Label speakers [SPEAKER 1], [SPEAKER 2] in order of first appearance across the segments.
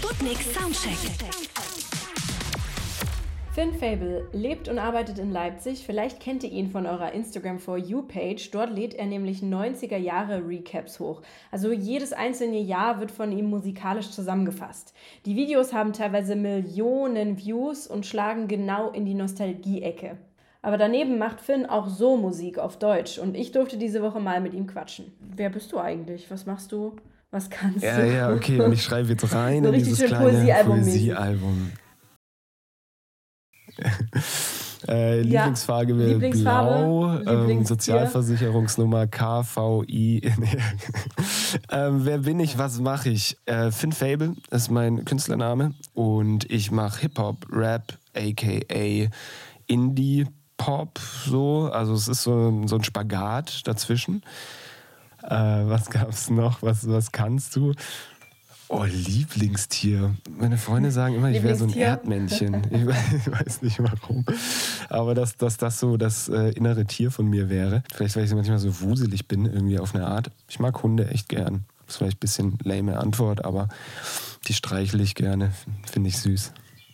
[SPEAKER 1] Sputnik Soundcheck.
[SPEAKER 2] Finn Fable lebt und arbeitet in Leipzig. Vielleicht kennt ihr ihn von eurer Instagram For You-Page. Dort lädt er nämlich 90er-Jahre-Recaps hoch. Also jedes einzelne Jahr wird von ihm musikalisch zusammengefasst. Die Videos haben teilweise Millionen Views und schlagen genau in die Nostalgie-Ecke. Aber daneben macht Finn auch so Musik auf Deutsch. Und ich durfte diese Woche mal mit ihm quatschen. Wer bist du eigentlich? Was machst du? Was kannst du?
[SPEAKER 3] Ja, okay. Und ich schreibe jetzt rein
[SPEAKER 2] so
[SPEAKER 3] in
[SPEAKER 2] richtig
[SPEAKER 3] dieses
[SPEAKER 2] schön
[SPEAKER 3] kleine
[SPEAKER 2] Poesiealbum.
[SPEAKER 3] Lieblingsfarbe blau, Sozialversicherungsnummer KVI. Wer bin ich, was mache ich? Finn Fable ist mein Künstlername und ich mache Hip-Hop, Rap, aka Indie-Pop, so. Also es ist so ein Spagat dazwischen. Was gab's noch? Was kannst du? Oh, Lieblingstier. Meine Freunde sagen immer, ich wäre so ein Erdmännchen. Ich weiß nicht warum. Aber dass das so das innere Tier von mir wäre. Vielleicht, weil ich manchmal so wuselig bin, irgendwie auf eine Art. Ich mag Hunde echt gern. Das ist vielleicht ein bisschen lame Antwort, aber die streichle ich gerne. Finde ich süß.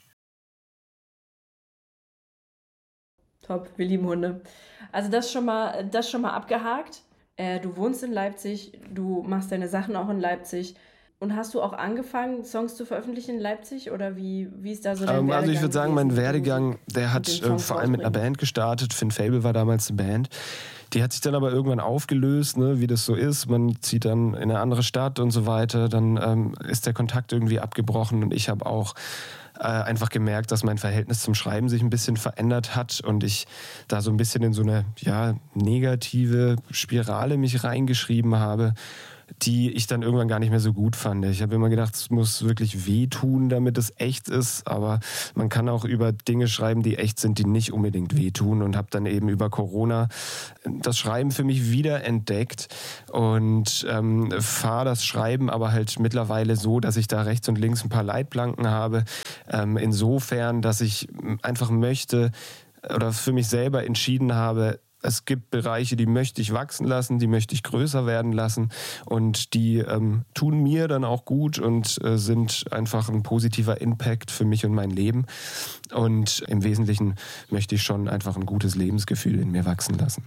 [SPEAKER 2] Top, wir lieben Hunde. Also das schon mal abgehakt. Du wohnst in Leipzig, du machst deine Sachen auch in Leipzig. Und hast du auch angefangen, Songs zu veröffentlichen in Leipzig? Oder wie ist da so dein Werdegang?
[SPEAKER 3] Also ich würde sagen, mein Werdegang, der hat vor allem mit einer Band gestartet. Finn Fable war damals eine Band. Die hat sich dann aber irgendwann aufgelöst, ne, wie das so ist. Man zieht dann in eine andere Stadt und so weiter. Dann ist der Kontakt irgendwie abgebrochen. Und ich habe auch einfach gemerkt, dass mein Verhältnis zum Schreiben sich ein bisschen verändert hat und ich da so ein bisschen in so eine negative Spirale mich reingeschrieben habe, die ich dann irgendwann gar nicht mehr so gut fand. Ich habe immer gedacht, es muss wirklich wehtun, damit es echt ist, aber man kann auch über Dinge schreiben, die echt sind, die nicht unbedingt wehtun und habe dann eben über Corona das Schreiben für mich wiederentdeckt und fahre das Schreiben aber halt mittlerweile so, dass ich da rechts und links ein paar Leitplanken habe, insofern, dass ich einfach möchte oder für mich selber entschieden habe, es gibt Bereiche, die möchte ich wachsen lassen, die möchte ich größer werden lassen und die tun mir dann auch gut und sind einfach ein positiver Impact für mich und mein Leben. Und im Wesentlichen möchte ich schon einfach ein gutes Lebensgefühl in mir wachsen lassen.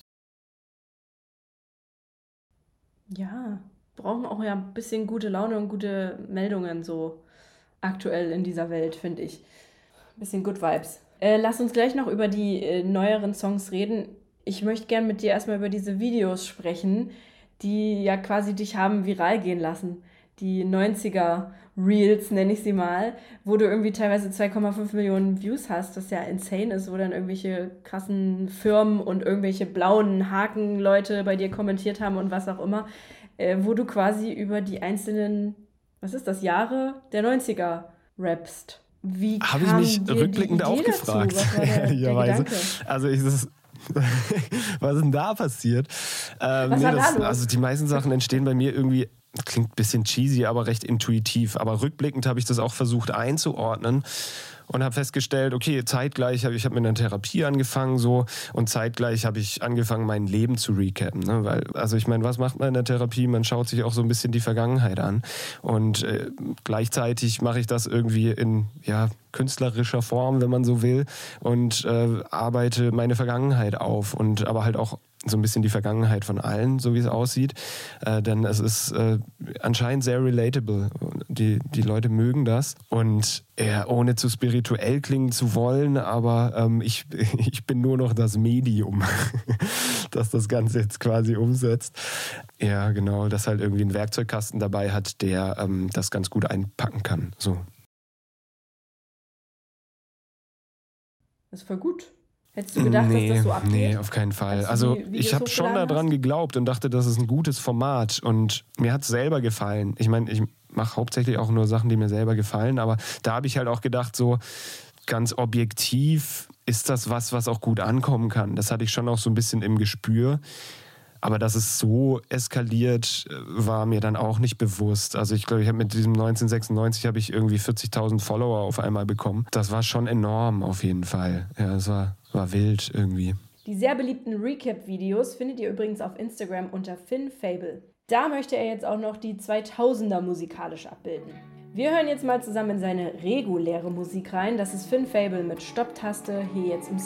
[SPEAKER 2] Ja, brauchen auch ja ein bisschen gute Laune und gute Meldungen so aktuell in dieser Welt, finde ich. Ein bisschen Good Vibes. Lass uns gleich noch über die neueren Songs reden. Ich möchte gerne mit dir erstmal über diese Videos sprechen, die ja quasi dich haben viral gehen lassen. Die 90er-Reels, nenne ich sie mal, wo du irgendwie teilweise 2,5 Millionen Views hast, was ja insane ist, wo dann irgendwelche krassen Firmen und irgendwelche blauen Haken-Leute bei dir kommentiert haben und was auch immer, wo du quasi über die einzelnen, Jahre der 90er rappst. Wie
[SPEAKER 3] habe ich mich rückblickend auch gefragt.
[SPEAKER 2] Was war der Gedanke?
[SPEAKER 3] Also was ist denn da passiert? Also die meisten Sachen entstehen bei mir irgendwie, klingt ein bisschen cheesy, aber recht intuitiv. Aber rückblickend habe ich das auch versucht einzuordnen und habe festgestellt, okay, zeitgleich ich habe mit einer Therapie angefangen so und zeitgleich habe ich angefangen, mein Leben zu recappen. Ne? Weil, also ich meine, was macht man in der Therapie? Man schaut sich auch so ein bisschen die Vergangenheit an und gleichzeitig mache ich das irgendwie in künstlerischer Form, wenn man so will, und arbeite meine Vergangenheit auf und aber halt auch so ein bisschen die Vergangenheit von allen, so wie es aussieht. Denn es ist anscheinend sehr relatable. Die Leute mögen das. Und ohne zu spirituell klingen zu wollen, aber ich bin nur noch das Medium, das das Ganze jetzt quasi umsetzt. Ja, genau, das halt irgendwie einen Werkzeugkasten dabei hat, der das ganz gut einpacken kann. So.
[SPEAKER 2] Das ist voll gut. Hättest du gedacht, dass das so abgeht?
[SPEAKER 3] Nee, auf keinen Fall. Also ich habe schon daran geglaubt und dachte, das ist ein gutes Format und mir hat es selber gefallen. Ich meine, ich mache hauptsächlich auch nur Sachen, die mir selber gefallen, aber da habe ich halt auch gedacht, so ganz objektiv ist das was auch gut ankommen kann. Das hatte ich schon auch so ein bisschen im Gespür. Aber dass es so eskaliert, war mir dann auch nicht bewusst. Also ich glaube, ich habe mit diesem 1996 habe ich irgendwie 40.000 Follower auf einmal bekommen. Das war schon enorm auf jeden Fall. Ja, es war wild irgendwie.
[SPEAKER 2] Die sehr beliebten Recap-Videos findet ihr übrigens auf Instagram unter Finn Fable. Da möchte er jetzt auch noch die 2000er musikalisch abbilden. Wir hören jetzt mal zusammen in seine reguläre Musik rein. Das ist Finn Fable mit Stopptaste, hier jetzt im